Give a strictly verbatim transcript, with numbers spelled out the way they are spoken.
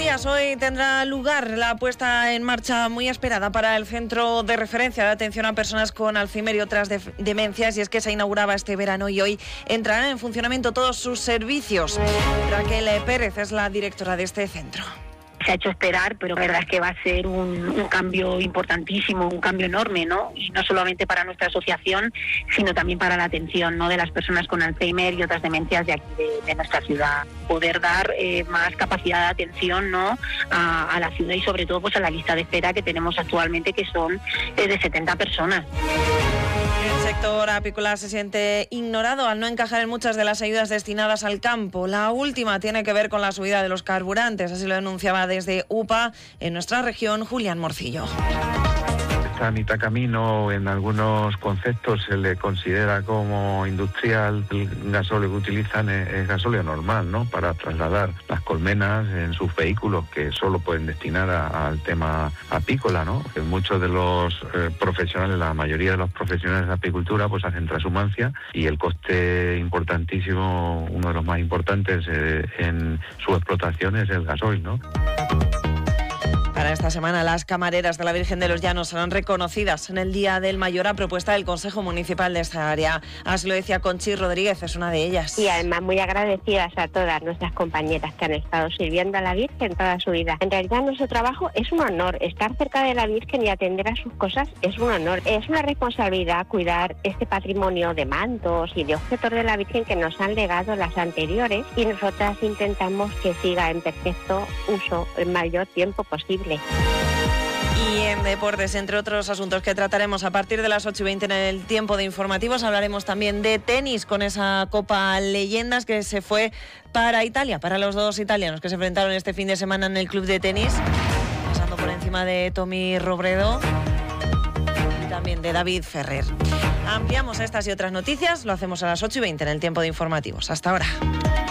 días. Hoy tendrá lugar la puesta en marcha muy esperada para el Centro de Referencia de Atención a Personas con Alzheimer y otras de- demencias, y es que se inauguraba este verano y hoy entrarán en funcionamiento todos sus servicios. Raquel Pérez es la directora de este centro. Se ha hecho esperar, pero la verdad es que va a ser un, un cambio importantísimo, un cambio enorme, ¿no? Y no solamente para nuestra asociación, sino también para la atención, ¿no?, de las personas con Alzheimer y otras demencias de aquí de, de nuestra ciudad. Poder dar eh, más capacidad de atención, ¿no?, a, a la ciudad y sobre todo pues a la lista de espera que tenemos actualmente, que son eh, de setenta personas. El sector apícola se siente ignorado al no encajar en muchas de las ayudas destinadas al campo. La última tiene que ver con la subida de los carburantes, así lo denunciaba desde U P A en nuestra región Julián Morcillo. Está a mitad camino, en algunos conceptos se le considera como industrial. El gasóleo que utilizan es, es gasóleo normal, ¿no?, para trasladar las colmenas en sus vehículos, que solo pueden destinar a, al tema apícola, ¿no? Que muchos de los eh, profesionales, la mayoría de los profesionales de apicultura, pues hacen transhumancia, y el coste importantísimo, uno de los más importantes eh, en su explotación, es el gasoil, ¿no? Para esta semana, las camareras de la Virgen de los Llanos serán reconocidas en el Día del Mayor a propuesta del Consejo Municipal de esta área. Así lo decía Conchi Rodríguez, es una de ellas. Y además muy agradecidas a todas nuestras compañeras que han estado sirviendo a la Virgen toda su vida. En realidad nuestro trabajo es un honor. Estar cerca de la Virgen y atender a sus cosas es un honor. Es una responsabilidad cuidar este patrimonio de mantos y de objetos de la Virgen que nos han legado las anteriores, y nosotras intentamos que siga en perfecto uso el mayor tiempo posible. Y en deportes, entre otros asuntos que trataremos a partir de las ocho y veinte en el tiempo de informativos, hablaremos también de tenis con esa Copa Leyendas que se fue para Italia, para los dos italianos que se enfrentaron este fin de semana en el club de tenis, pasando por encima de Tommy Robredo y también de David Ferrer. Ampliamos estas y otras noticias, lo hacemos a las ocho y veinte en el tiempo de informativos. Hasta ahora.